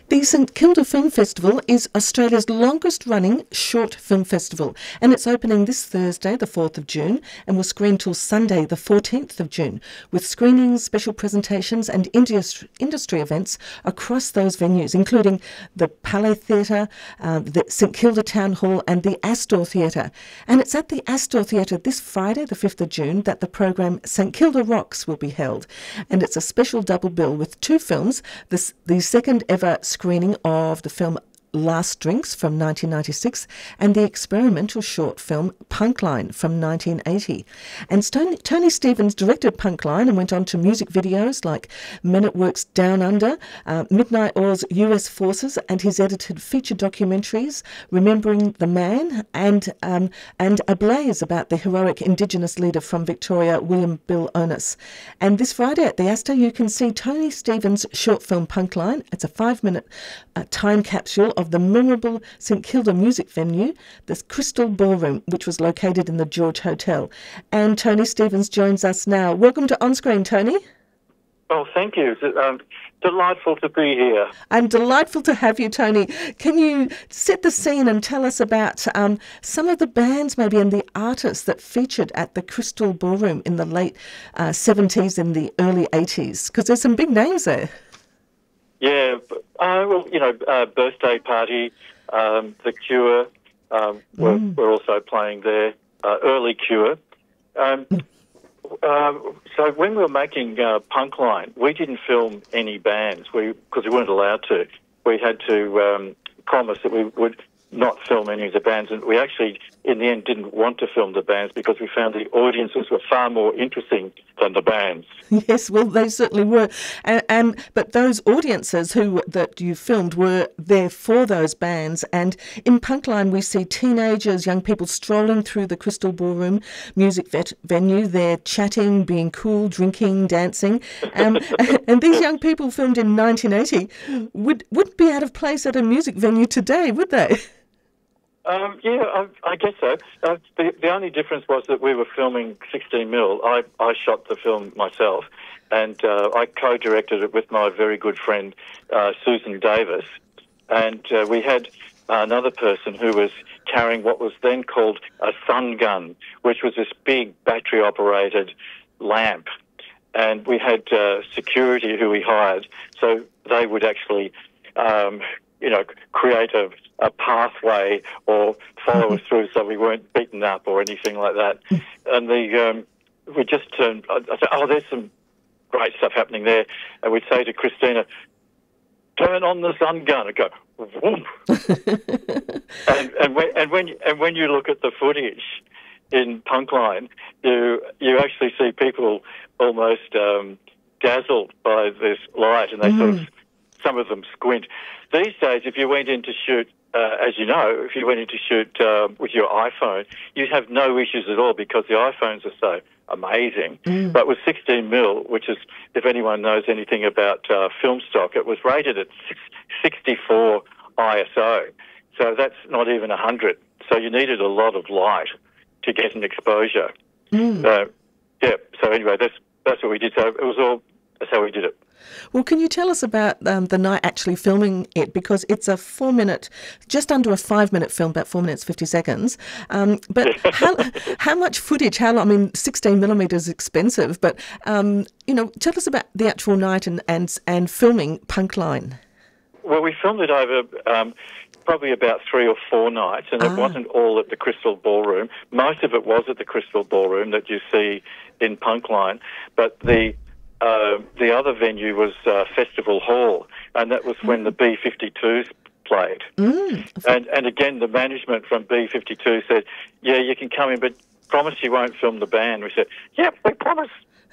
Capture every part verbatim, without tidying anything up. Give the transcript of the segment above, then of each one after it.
The St Kilda Film Festival is Australia's longest running short film festival, and it's opening this Thursday, the fourth of June, and will screen till Sunday, the fourteenth of June, with screenings, special presentations and industry, industry events across those venues, including the Palais Theatre, uh, the St Kilda Town Hall and the Astor Theatre. And it's at the Astor Theatre this Friday, the fifth of June, that the program St Kilda Rocks will be held. And it's a special double bill with two films, the, the second ever screening of the film Last Drinks from nineteen ninety-six and the experimental short film Punkline from nineteen eighty. And Tony, Tony Stevens directed Punkline and went on to music videos like Men at Work's Down Under, uh, Midnight Oil's U S Forces, and he's edited feature documentaries Remembering the Man and um, and Ablaze about the heroic Indigenous leader from Victoria, William Bill Onus. And this Friday at the Astor you can see Tony Stevens' short film Punkline. It's a five-minute uh, time capsule of the memorable St Kilda music venue, the Crystal Ballroom, which was located in the George Hotel. And Tony Stevens joins us now. Welcome to On Screen, Tony. Oh, thank you. It's um, delightful to be here. And delightful to have you, Tony. Can you set the scene and tell us about um, some of the bands maybe and the artists that featured at the Crystal Ballroom in the late uh, seventies and the early eighties? Because there's some big names there. Yeah, uh, well, you know, uh, Birthday Party, um, The Cure, um, were, Mm. were also playing there, uh, early Cure. Um, uh, so when we were making uh, Punkline, we didn't film any bands we because we weren't allowed to. We had to um, promise that we would not film any of the bands, and we actually, in the end, didn't want to film the bands because we found the audiences were far more interesting than the bands. Yes, well, they certainly were. And, and but those audiences who that you filmed were there for those bands. And in Punkline, we see teenagers, young people strolling through the Crystal Ballroom music vet venue. They're chatting, being cool, drinking, dancing. Um, and these young people filmed in nineteen eighty would wouldn't be out of place at a music venue today, would they? Um, yeah, I, I guess so. Uh, the, the only difference was that we were filming sixteen mil. I, I shot the film myself, and uh, I co-directed it with my very good friend uh, Susan Davis. And uh, we had another person who was carrying what was then called a sun gun, which was this big battery-operated lamp. And we had uh, security who we hired, so they would actually, um, you know, create a a pathway or follow us through so we weren't beaten up or anything like that. And the um, we just turned, I said, oh, there's some great stuff happening there. And we'd say to Christina, turn on the sun gun and go, whoom. and, and, when, and, when, and when you look at the footage in Punkline, you, you actually see people almost um, dazzled by this light, and they mm. sort of, some of them squint. These days, if you went in to shoot, uh, as you know, if you went in to shoot uh, with your iPhone, you'd have no issues at all because the iPhones are so amazing. Mm. But with sixteen mil, which is, if anyone knows anything about uh, film stock, it was rated at sixty-four I S O. So that's not even one hundred. So you needed a lot of light to get an exposure. Mm. So, yeah, so anyway, that's, that's what we did. So it was all, that's how we did it. Well, can you tell us about um, the night actually filming it? Because it's a four-minute, just under a five-minute film, about four minutes, fifty seconds. Um, but how, how much footage, how long, I mean, sixteen millimetres is expensive, but, um, you know, tell us about the actual night and, and, and filming Punkline. Well, we filmed it over um, probably about three or four nights, and ah. it wasn't all at the Crystal Ballroom. Most of it was at the Crystal Ballroom that you see in Punkline, but the Uh, the other venue was uh, Festival Hall, and that was when mm. the B fifty-twos played. Mm. And and again, the management from B fifty-two said, yeah, you can come in, but promise you won't film the band. We said, yeah, we promise.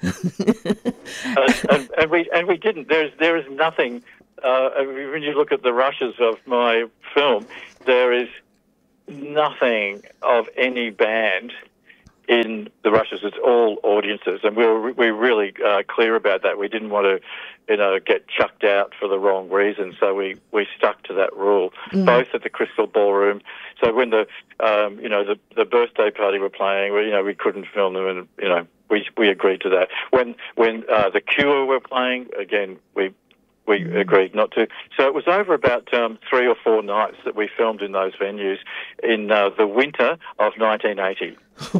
uh, and, and we and we didn't. There is there is nothing. Uh, when you look at the rushes of my film, there is nothing of any band in the rushes. It's all audiences, and we were we were really uh, clear about that. We didn't want to, you know, get chucked out for the wrong reason, so we, we stuck to that rule. Mm. Both at the Crystal Ballroom. So when the um, you know the the birthday party were playing, we, you know, we couldn't film them, and you know we we agreed to that. When when uh, the Cure were playing, again we we mm. agreed not to. So it was over about um, three or four nights that we filmed in those venues in uh, the winter of nineteen eighty.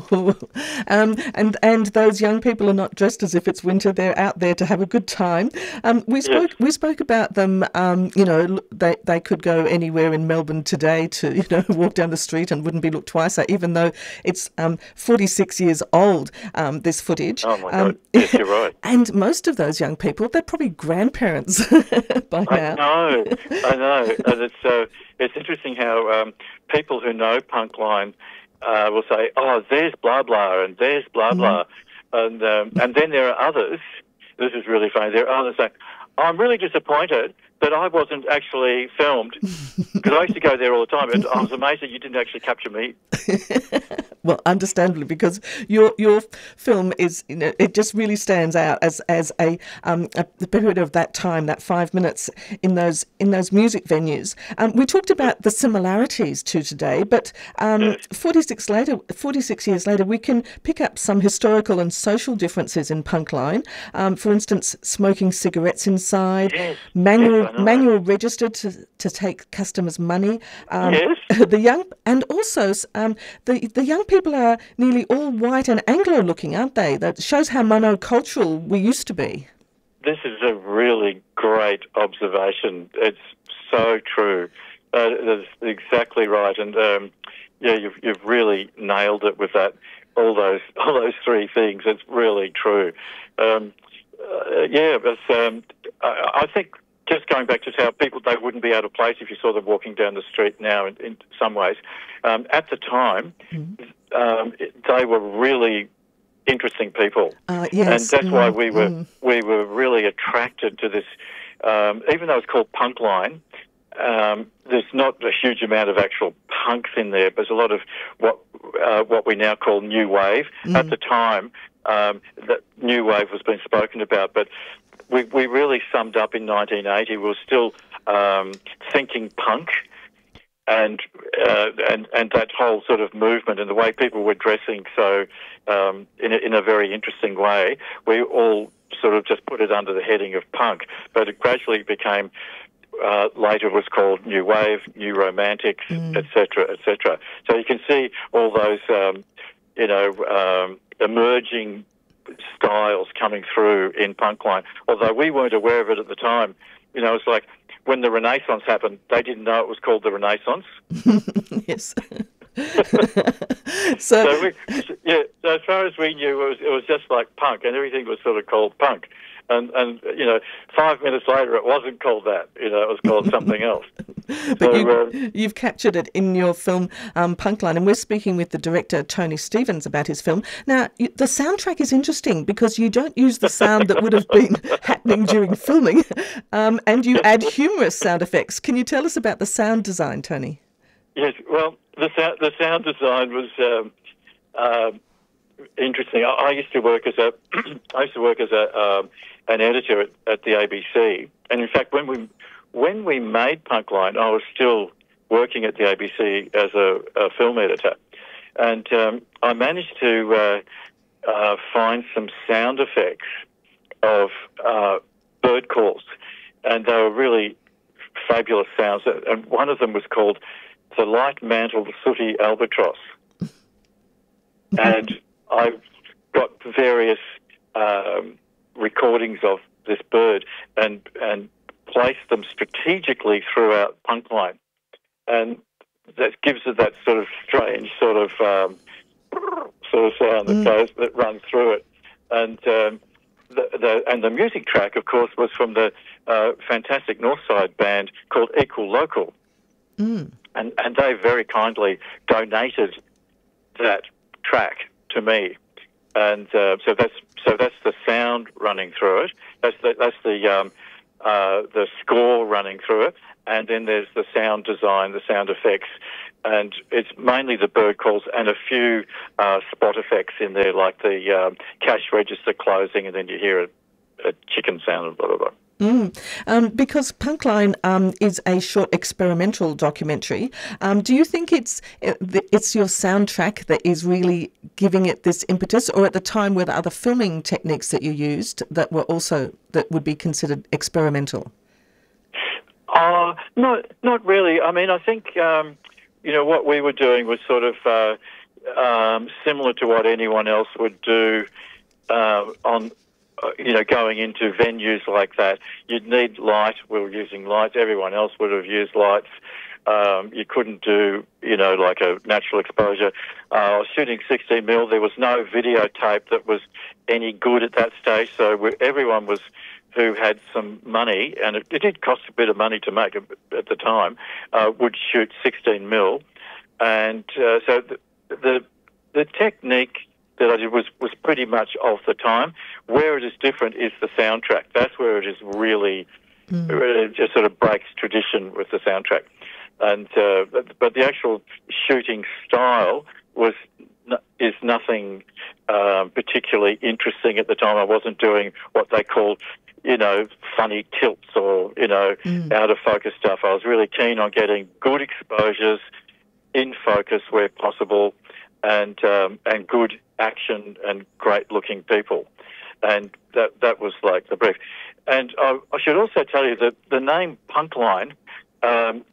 um, and and those young people are not dressed as if it's winter. They're out there to have a good time. Um, we spoke yes. we spoke about them. Um, you know, they they could go anywhere in Melbourne today to you know walk down the street and wouldn't be looked twice at, even though it's um, forty-six years old. Um, this footage. Oh my um, God! Yes, you're right. And most of those young people, they're probably grandparents by now. I know, I know, and it's uh, it's interesting how um, people who know Punkline Uh, will say, oh, there's blah, blah, and there's blah, blah. Mm. And um, and then there are others, this is really funny, there are others saying, I'm really disappointed that I wasn't actually filmed, because I used to go there all the time, and I was amazed that you didn't actually capture me. Well, understandably, because your your film is, you know, it just really stands out as as a um a, the period of that time, that five minutes in those in those music venues. Um, we talked about the similarities to today, but um, yes. forty-six later, forty-six years later, we can pick up some historical and social differences in Punkline. Um, for instance, smoking cigarettes inside, yes. manual yes, manual register to to take customers' money. Um, yes. The young and also um, the the young people are nearly all white and Anglo-looking, aren't they? That shows how monocultural we used to be. This is a really great observation. It's so true. Uh, that's exactly right. And um, yeah, you've you've really nailed it with that. All those all those three things. It's really true. Um, uh, yeah, but um, I, I think. Just going back to how people, they wouldn't be out of place if you saw them walking down the street now in, in some ways. Um, at the time, mm. um, it, they were really interesting people. Uh, yes. And that's mm. why we were mm. we were really attracted to this. Um, even though it's called Punkline, um, there's not a huge amount of actual punks in there, but there's a lot of what uh, what we now call new wave. Mm. At the time, um, that new wave was being spoken about, but We, we really summed up in nineteen eighty. We were still um, thinking punk, and uh, and and that whole sort of movement and the way people were dressing. So um, in a, in a very interesting way, we all sort of just put it under the heading of punk. But it gradually became. Uh, later it was called New Wave, New Romantics, mm. et cetera, et cetera. So you can see all those, um, you know, um, emerging styles coming through in Punkline, although we weren't aware of it at the time. You know, it's like when the Renaissance happened, they didn't know it was called the Renaissance. Yes. so, so we, yeah, so as far as we knew, it was, it was just like punk, and everything was sort of called punk. And, and you know, five minutes later, it wasn't called that. You know, it was called something else. But so, you, um, you've captured it in your film um, Punkline, and we're speaking with the director, Tony Stevens, about his film. Now, you, the soundtrack is interesting because you don't use the sound that would have been happening during filming, um, and you add humorous sound effects. Can you tell us about the sound design, Tony? Yes, well, the, sound, the sound design was... Um, uh, Interesting. I, I used to work as a, I used to work as a um, an editor at, at the A B C, and in fact, when we when we made Punkline, I was still working at the A B C as a, a film editor, and um, I managed to uh, uh, find some sound effects of uh, bird calls, and they were really fabulous sounds. And one of them was called the light-mantled sooty albatross, and I've got various um, recordings of this bird and and placed them strategically throughout Punkline, and that gives it that sort of strange sort of um, sort of sound that mm. goes that runs through it, and um, the, the and the music track, of course, was from the uh, fantastic Northside band called Equal Local, mm. and and they very kindly donated that track to me, and uh, so that's so that's the sound running through it. That's the that's the um, uh, the score running through it, and then there's the sound design, the sound effects, and it's mainly the bird calls and a few uh, spot effects in there, like the um, cash register closing, and then you hear a, a chicken sound and blah blah blah. Mm. Um, because Punkline um, is a short experimental documentary, um, do you think it's it's your soundtrack that is really giving it this impetus, or at the time were there other filming techniques that you used that were also that would be considered experimental? Oh, not not really. I mean, I think um, you know what we were doing was sort of uh, um, similar to what anyone else would do uh, on. Uh, you know, going into venues like that, you'd need light. We were using lights. Everyone else would have used lights. Um, you couldn't do, you know, like a natural exposure. Uh, I was shooting sixteen mil. There was no videotape that was any good at that stage. So we, everyone was who had some money, and it, it did cost a bit of money to make it at the time, uh, would shoot sixteen mil. And uh, so the, the the technique that I did was, was pretty much of the time. Where it is different is the soundtrack. That's where it is really, mm. it just sort of breaks tradition with the soundtrack. And uh, but, but the actual shooting style was is nothing uh, particularly interesting at the time. I wasn't doing what they call, you know, funny tilts or, you know, mm. out of focus stuff. I was really keen on getting good exposures in focus where possible, and um, and good action and great looking people. And that that was like the brief. And I, I should also tell you that the name Punkline um,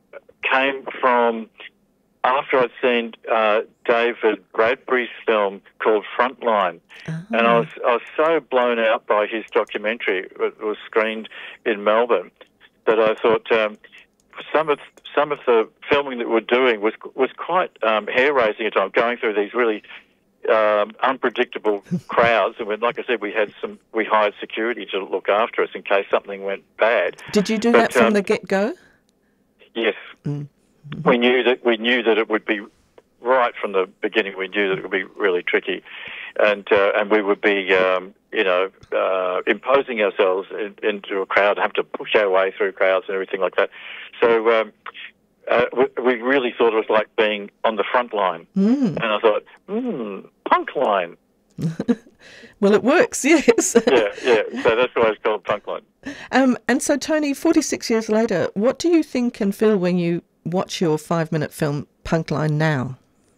came from after I'd seen uh, David Bradbury's film called Frontline. Uh-huh. And I was I was so blown out by his documentary. It was screened in Melbourne that I thought um, some of some of the filming that we're doing was was quite um, hair raising at times, going through these really um, unpredictable crowds. And when, like I said, we had some we hired security to look after us in case something went bad. Did you do but, that from um, the get go? Yes. Mm. Mm-hmm. We knew that we knew that it would be right from the beginning. We knew that it would be really tricky, and uh, and we would be um, you know uh, imposing ourselves in, into a crowd, have to push our way through crowds and everything like that. So um, uh, we, we really thought it was like being on the front line, mm. and I thought, hmm, punk line. Well, it works, yes. yeah, yeah. So that's why it's called Punkline. Um, and so, Tony, forty-six years later, what do you think and feel when you watch your five-minute film Punkline now?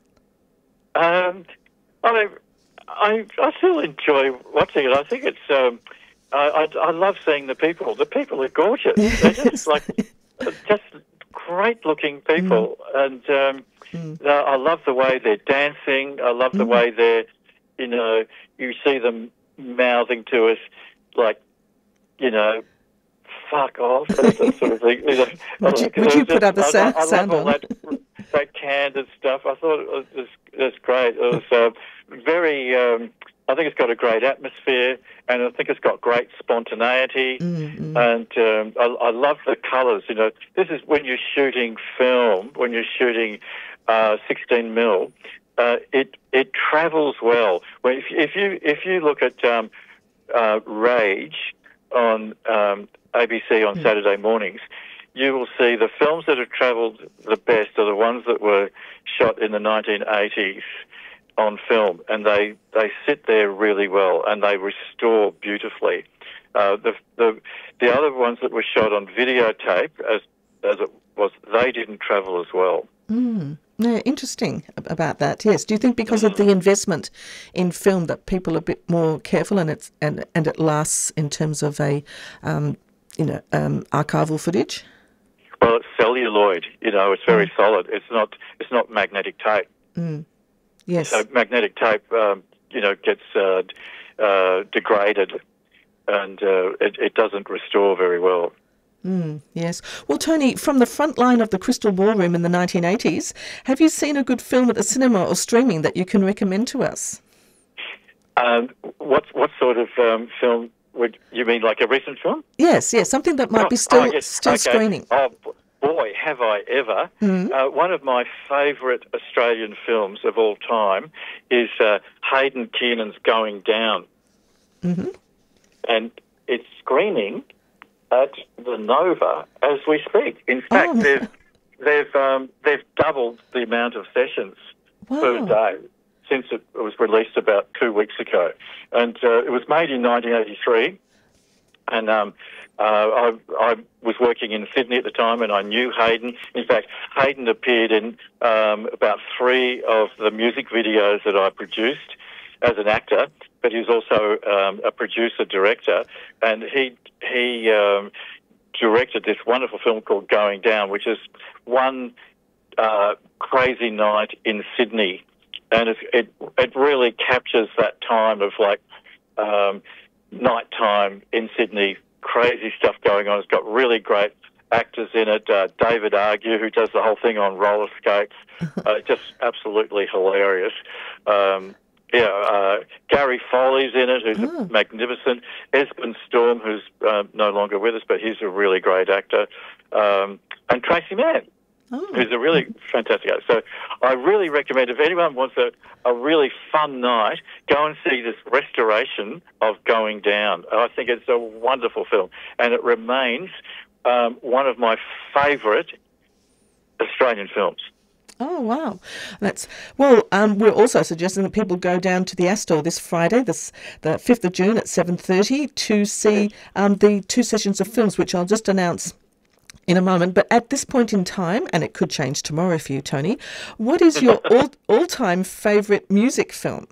Um, I mean, I I still enjoy watching it. I think it's um, I, I I love seeing the people. The people are gorgeous. Yes. They're just like just great-looking people, mm. and um, mm. I love the way they're dancing. I love the mm. way they're, you know, you see them mouthing to us like, you know, fuck off, that sort of thing. Would you, would you put up the sound, I, I sound love all on? that, that candid stuff. I thought it was, it was great. It was uh, very, um, I think it's got a great atmosphere, and I think it's got great spontaneity, mm-hmm. and um, I, I love the colours. You know, this is when you're shooting film, when you're shooting uh, sixteen mil, uh, it it travels well. When if, if you if you look at um, uh, Rage on um, A B C on mm. Saturday mornings, you will see the films that have travelled the best are the ones that were shot in the nineteen eighties on film, and they, they sit there really well and they restore beautifully. Uh, the the the other ones that were shot on videotape, as as it was, they didn't travel as well. Mm. No, interesting about that. Yes. Do you think because of the investment in film that people are a bit more careful, and it's and and it lasts in terms of a um, you know um, archival footage? Well, it's celluloid. You know, it's very mm. solid. It's not it's not magnetic tape. Mm. Yes. So magnetic tape, um, you know, gets uh, uh, degraded, and uh, it, it doesn't restore very well. Mm, yes. Well, Tony, from the front line of the Crystal Ballroom in the nineteen eighties, have you seen a good film at the cinema or streaming that you can recommend to us? Um, what what sort of um, film would you mean? Like a recent film? Yes, yes, something that might oh, be still oh, yes. still okay. screening. Oh boy, have I ever! Mm-hmm. Uh, one of my favourite Australian films of all time is uh, Hayden Kiernan's Going Down, mm-hmm. and it's screening at the Nova as we speak. In fact, oh. they've they've um, they've doubled the amount of sessions wow. per day since it was released about two weeks ago, and uh, it was made in nineteen eighty-three. And um, uh, I, I was working in Sydney at the time, and I knew Hayden. In fact, Hayden appeared in um, about three of the music videos that I produced as an actor, but he was also um, a producer-director, and he he um, directed this wonderful film called Going Down, which is one uh, crazy night in Sydney. And it, it it really captures that time of like um, nighttime in Sydney, crazy stuff going on. It's got really great actors in it. Uh, David Argue, who does the whole thing on roller skates, uh, just absolutely hilarious. Um, yeah, uh, Gary Foley's in it, who's oh. magnificent. Esmond Storm, who's uh, no longer with us, but he's a really great actor. Um, and Tracy Mann. Oh. Who's a really fantastic actor. So I really recommend, if anyone wants a, a really fun night, go and see this restoration of Going Down. I think it's a wonderful film, and it remains um, one of my favourite Australian films. Oh, wow. That's well, um, we're also suggesting that people go down to the Astor this Friday, this, the fifth of June at seven thirty, to see um, the two sessions of films, which I'll just announce in a moment. But at this point in time, and it could change tomorrow for you, Tony, what is your all, all-time favourite music film?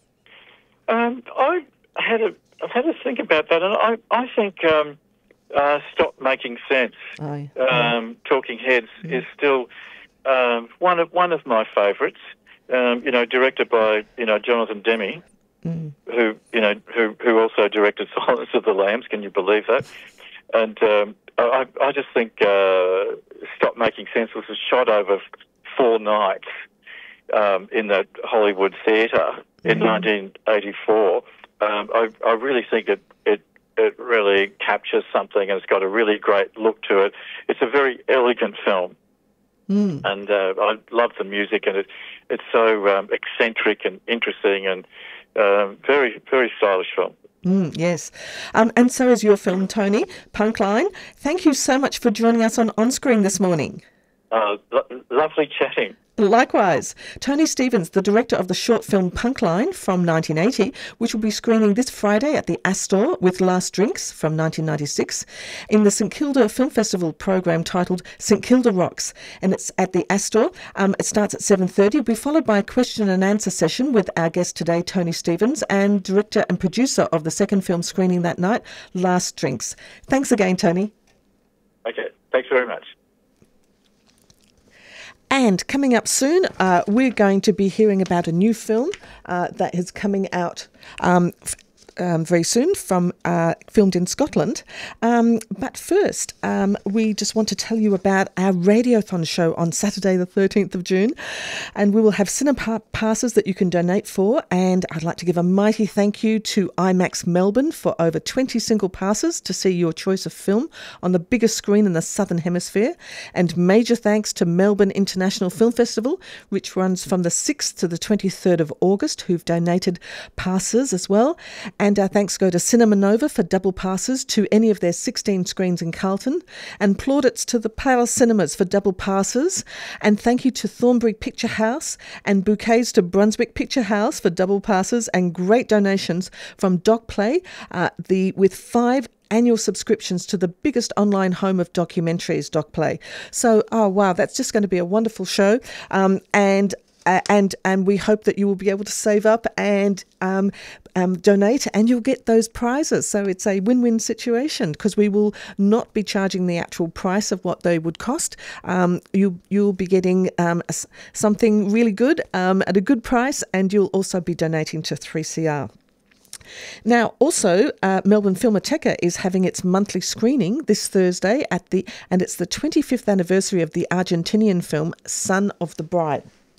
Um, I had a, I've had to think about that, and I, I think um, uh, Stop Making Sense, oh, um, Talking Heads, mm. is still um, one of one of my favourites. Um, you know, directed by you know Jonathan Demme, mm. who you know who who also directed Silence of the Lambs. Can you believe that? And um, I, I just think uh, Stop Making Sense was shot over four nights um, in the Hollywood Theatre in mm-hmm. nineteen eighty-four. Um, I, I really think it, it it really captures something, and it's got a really great look to it. It's a very elegant film, mm. and uh, I love the music, and it it's so um, eccentric and interesting, and um, very very stylish film. Mm, yes. Um, and so is your film, Tony, Punkline. Thank you so much for joining us on On Screen this morning. Uh, lo- lovely chatting. Likewise. Tony Stevens, the director of the short film Punkline from nineteen eighty, which will be screening this Friday at the Astor with Last Drinks from nineteen ninety-six in the St Kilda Film Festival program titled St Kilda Rocks. And it's at the Astor. Um, it starts at seven thirty. It'll be followed by a question and answer session with our guest today, Tony Stevens, and director and producer of the second film screening that night, Last Drinks. Thanks again, Tony. Okay. Thanks very much. And coming up soon, uh, we're going to be hearing about a new film uh, that is coming out um, f- um, very soon, from uh, filmed in Scotland. Um, but first, um, we just want to tell you about our Radiothon show on Saturday the thirteenth of June. And we will have cinema passes that you can donate for. And I'd like to give a mighty thank you to IMAX Melbourne for over twenty single passes to see your choice of film on the biggest screen in the Southern Hemisphere. And major thanks to Melbourne International Film Festival, which runs from the sixth to the twenty-third of August, who've donated passes as well. And our thanks go to Cinema Nova for double passes to any of their sixteen screens in Carlton, and plaudits to the Palace Cinemas for double passes. And thank you to Thornbury Picture House, and bouquets to Brunswick Picture House for double passes, and great donations from DocPlay, uh, the with five annual subscriptions to the biggest online home of documentaries, DocPlay. So, oh wow, that's just going to be a wonderful show. Um, and Uh, and and we hope that you will be able to save up and um, um, donate, and you'll get those prizes. So it's a win-win situation, because we will not be charging the actual price of what they would cost. Um, you, you'll be getting um, a, something really good um, at a good price, and you'll also be donating to three C R. Now, also, uh, Melbourne Filmoteca is having its monthly screening this Thursday at the, and it's the twenty-fifth anniversary of the Argentinian film Son of the Bride.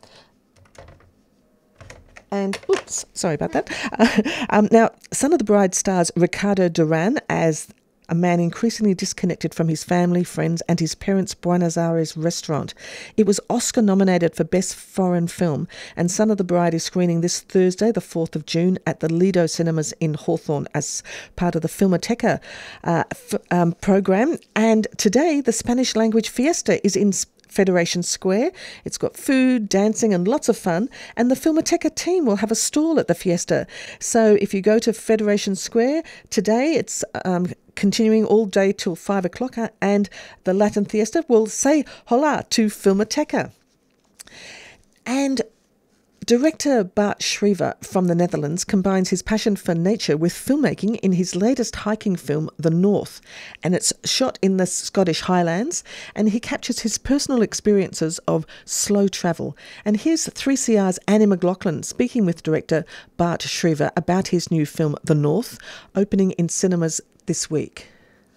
And, oops, sorry about that. Uh, um, now, Son of the Bride stars Ricardo Duran as a man increasingly disconnected from his family, friends, and his parents' Buenos Aires restaurant. It was Oscar nominated for Best Foreign Film, and Son of the Bride is screening this Thursday, the fourth of June, at the Lido Cinemas in Hawthorne as part of the Filmoteca uh, f- um, program. And today, the Spanish language fiesta is in Federation Square. It's got food, dancing, and lots of fun. And the Filmoteca team will have a stall at the fiesta. So if you go to Federation Square today, it's um, continuing all day till five o'clock, and the Latin Fiesta will say hola to Filmoteca. And Director Bart Schrijver from the Netherlands combines his passion for nature with filmmaking in his latest hiking film, The North, and it's shot in the Scottish Highlands, and he captures his personal experiences of slow travel. And here's three C R's Annie McLaughlin speaking with director Bart Schrijver about his new film, The North, opening in cinemas this week.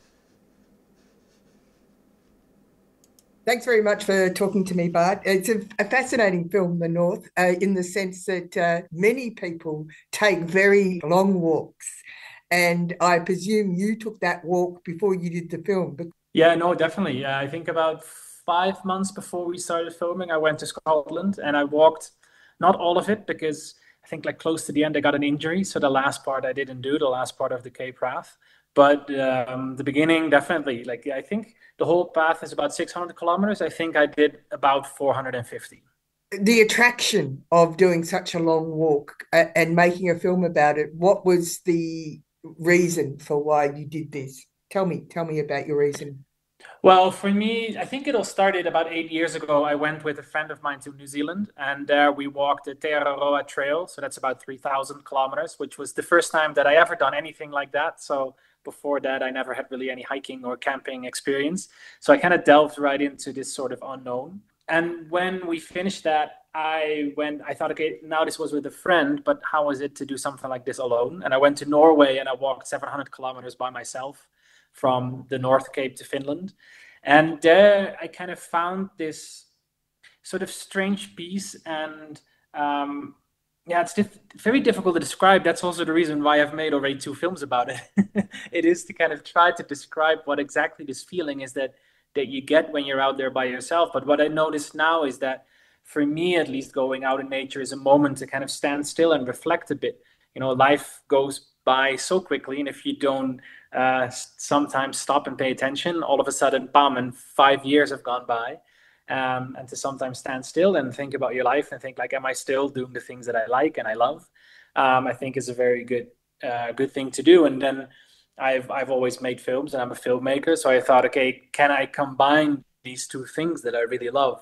Thanks very much for talking to me, Bart. It's a, a fascinating film, The North, uh, in the sense that uh, many people take very long walks. And I presume you took that walk before you did the film. Yeah, no, definitely. Uh, I think about five months before we started filming, I went to Scotland and I walked, not all of it, because I think like close to the end, I got an injury. So the last part I didn't do, the last part of the Cape Wrath. But um, the beginning, definitely. Like I think the whole path is about six hundred kilometers. I think I did about four hundred fifty. The attraction of doing such a long walk and making a film about it, what was the reason for why you did this? Tell me, tell me about your reason. Well, for me, I think it all started about eight years ago. I went with a friend of mine to New Zealand, and there we walked the Te Araroa Trail. So that's about three thousand kilometers, which was the first time that I ever done anything like that. So before that, I never had really any hiking or camping experience. So I kind of delved right into this sort of unknown. And when we finished that, I went, I thought, okay, now this was with a friend, but how was it to do something like this alone? And I went to Norway and I walked seven hundred kilometers by myself from the North Cape to Finland. And there I kind of found this sort of strange peace. And um, yeah, it's diff- very difficult to describe. That's also the reason why I've made already two films about it. It is to kind of try to describe what exactly this feeling is that that you get when you're out there by yourself. But what I notice now is that for me, at least, going out in nature is a moment to kind of stand still and reflect a bit. You know, life goes by so quickly, and if you don't uh, sometimes stop and pay attention, all of a sudden, bam, and five years have gone by. Um, and to sometimes stand still and think about your life and think like, am I still doing the things that I like and I love? Um, I think is a very good, uh, good thing to do. And then I've I've always made films and I'm a filmmaker, so I thought, okay, can I combine these two things that I really love?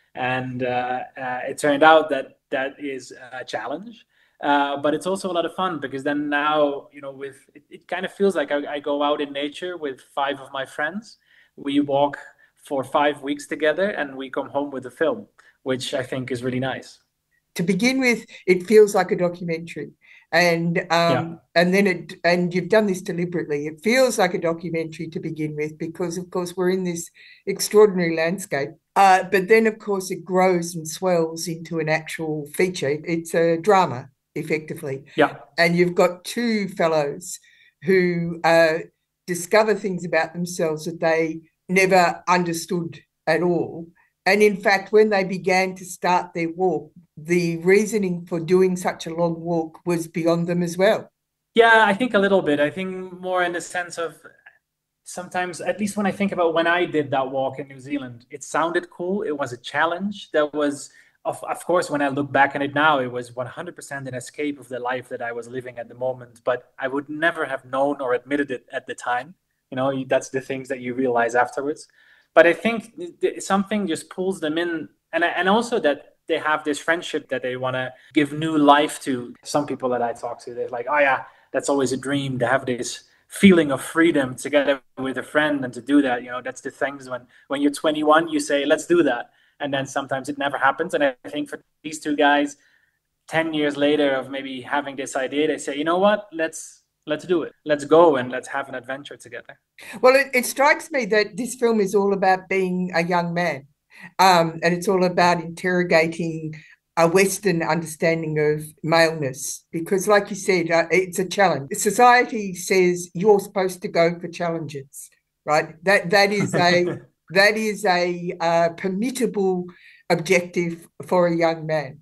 And uh, uh, it turned out that that is a challenge, uh, but it's also a lot of fun because then now, you know, with it, it kind of feels like I, I go out in nature with five of my friends. We walk for five weeks together and we come home with a film, which I think is really nice. To begin with, it feels like a documentary. And um, yeah. and then it and you've done this deliberately. It feels like a documentary to begin with because, of course, we're in this extraordinary landscape. Uh, but then, of course, it grows and swells into an actual feature. It's a drama, effectively. Yeah. And you've got two fellows who uh, discover things about themselves that they never understood at all. And in fact, when they began to start their walk, the reasoning for doing such a long walk was beyond them as well. Yeah, I think a little bit. I think more in the sense of sometimes, at least when I think about when I did that walk in New Zealand, it sounded cool. It was a challenge. There was, of, of course, when I look back on it now, it was one hundred percent an escape of the life that I was living at the moment. But I would never have known or admitted it at the time. You know, that's the things that you realize afterwards. But I think something just pulls them in. And, and also that they have this friendship that they want to give new life to. Some people that I talk to, they're like, oh yeah, that's always a dream to have this feeling of freedom together with a friend and to do that. You know, that's the things when, when you're twenty-one, you say, let's do that. And then sometimes it never happens. And I think for these two guys, ten years later of maybe having this idea, they say, you know what, let's, let's do it. Let's go and let's have an adventure together. Well, it, it strikes me that this film is all about being a young man. Um, and it's all about interrogating a Western understanding of maleness, because, like you said, uh, it's a challenge. Society says you're supposed to go for challenges, right? That that is a that is a uh, permissible objective for a young man.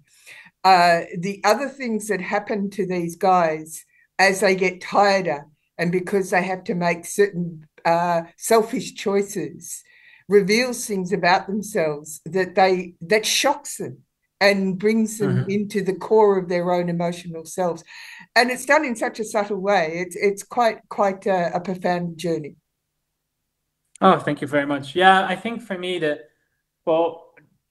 Uh, the other things that happen to these guys as they get tireder, and because they have to make certain uh, selfish choices, reveals things about themselves that they that shocks them and brings them mm-hmm. into the core of their own emotional selves. And it's done in such a subtle way. It's it's quite quite a, a profound journey. Oh, thank you very much. Yeah, I think for me that, well,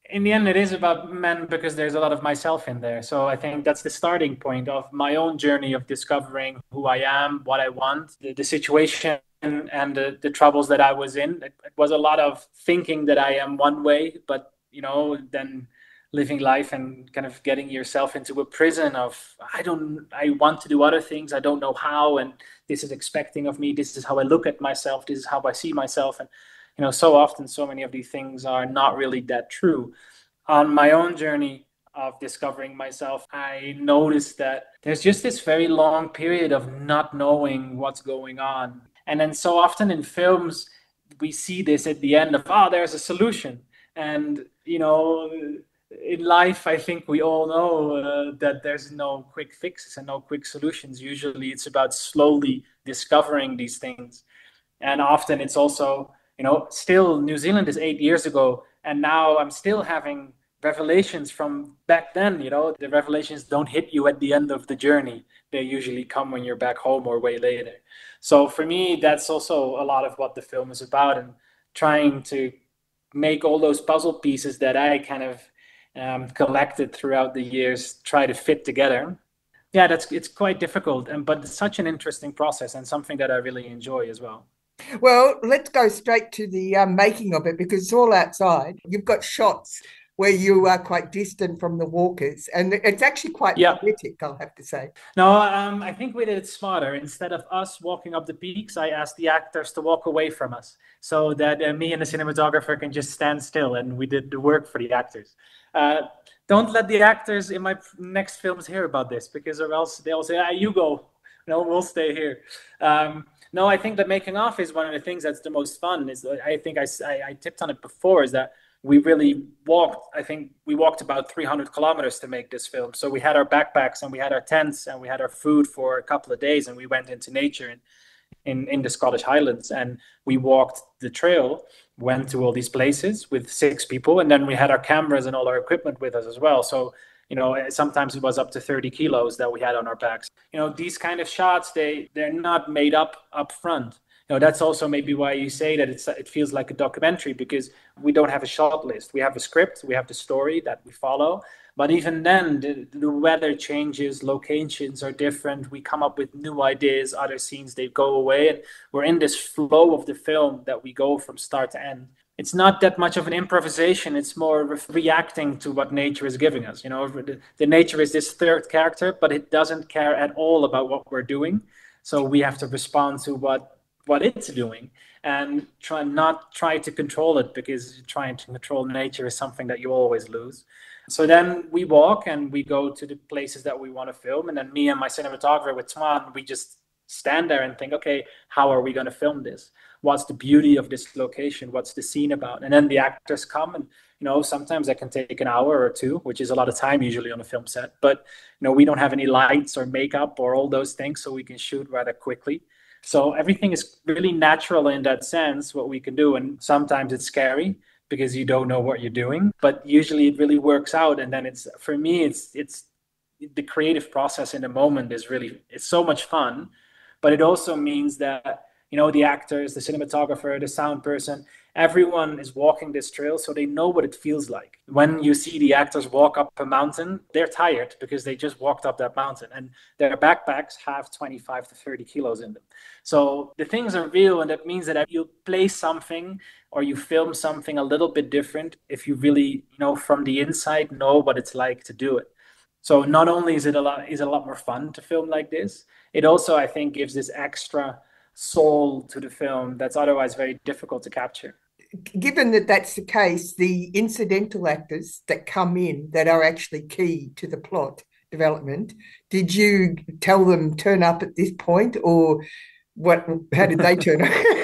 in the end, it is about men because there's a lot of myself in there. So I think that's the starting point of my own journey of discovering who I am, what I want, the, the situation and the, the troubles that I was in. It, it was a lot of thinking that I am one way, but, you know, then living life and kind of getting yourself into a prison of, I don't, I want to do other things. I don't know how, and this is expecting of me. This is how I look at myself. This is how I see myself. And, you know, so often, so many of these things are not really that true. On my own journey of discovering myself, I noticed that there's just this very long period of not knowing what's going on. And then so often in films, we see this at the end of, oh, there's a solution. And, you know, in life, I think we all know uh, that there's no quick fixes and no quick solutions. Usually it's about slowly discovering these things. And often it's also, you know, still New Zealand is eight years ago. And now I'm still having revelations from back then. You know, the revelations don't hit you at the end of the journey. They usually come when you're back home or way later. So for me, that's also a lot of what the film is about, and trying to make all those puzzle pieces that I kind of um, collected throughout the years try to fit together. Yeah, that's it's quite difficult, and but it's such an interesting process and something that I really enjoy as well. Well, let's go straight to the um, making of it, because it's all outside. You've got shots where you are quite distant from the walkers, and it's actually quite yeah. poetic, I'll have to say. No, um, I think we did it smarter. Instead of us walking up the peaks, I asked the actors to walk away from us so that uh, me and the cinematographer can just stand still, and we did the work for the actors. Uh, don't let the actors in my next films hear about this, because or else they'll say, ah, you go. No, we'll stay here. Um, no, I think that making off is one of the things that's the most fun. Is I think I, I, I tipped on it before, is that we really walked, I think we walked about three hundred kilometers to make this film. So we had our backpacks and we had our tents and we had our food for a couple of days, and we went into nature in, in, in the Scottish Highlands, and we walked the trail, went to all these places with six people, and then we had our cameras and all our equipment with us as well. So, you know, sometimes it was up to thirty kilos that we had on our backs. You know, these kind of shots, they, they're not made up up front. You know, that's also maybe why you say that it's it feels like a documentary, because we don't have a shot list. We have a script, we have the story that we follow. But even then, the, the weather changes, locations are different. We come up with new ideas, other scenes, they go away. And we're in this flow of the film that we go from start to end. It's not that much of an improvisation. It's more re- reacting to what nature is giving us. You know, the, the nature is this third character, but it doesn't care at all about what we're doing. So we have to respond to what what it's doing, and try not try to control it, because trying to control nature is something that you always lose. So then we walk and we go to the places that we want to film, and then me and my cinematographer with Twan, we just stand there and think, okay, how are we going to film this? What's the beauty of this location? What's the scene about? And then the actors come, and you know, sometimes that can take an hour or two, which is a lot of time usually on a film set. But you know, we don't have any lights or makeup or all those things, so we can shoot rather quickly. So everything is really natural in that sense, what we can do. And sometimes it's scary because you don't know what you're doing, but usually it really works out. And then it's, for me, it's, it's the creative process in the moment is really, it's so much fun, but it also means that, you know, the actors, the cinematographer, the sound person, everyone is walking this trail, so they know what it feels like. When you see the actors walk up a mountain, they're tired because they just walked up that mountain, and their backpacks have twenty-five to thirty kilos in them. So the things are real, and that means that if you play something or you film something a little bit different, if you really, you know, from the inside know what it's like to do it. So not only is it a lot, is it a lot more fun to film like this, it also, I think, gives this extra soul to the film that's otherwise very difficult to capture. Given that that's the case, the incidental actors that come in that are actually key to the plot development, did you tell them turn up at this point, or what? How did they turn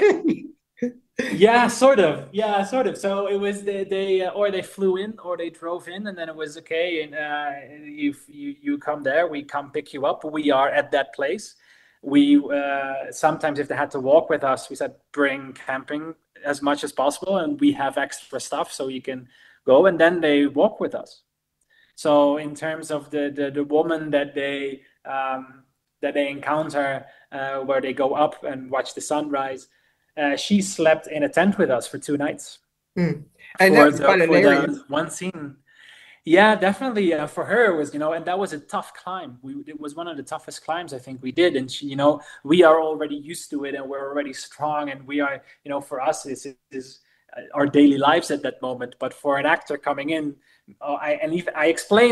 up? Yeah, sort of. Yeah, sort of. So it was they, they uh, or they flew in or they drove in, and then it was okay. And uh, you you you come there, we come pick you up. We are at that place. We uh, sometimes, if they had to walk with us, we said bring camping as much as possible, and we have extra stuff so you can go. And then they walk with us. So in terms of the the, the woman that they um, that they encounter, uh, where they go up and watch the sunrise, uh, she slept in a tent with us for two nights. Mm. And for that was the quite for hilarious. the one scene. Yeah, definitely. Uh, for her, it was, you know, and that was a tough climb. We it was one of the toughest climbs I think we did, and she, you know, we are already used to it, and we're already strong, and we are, you know, for us, this is our daily lives at that moment. But for an actor coming in, uh, I and even I explained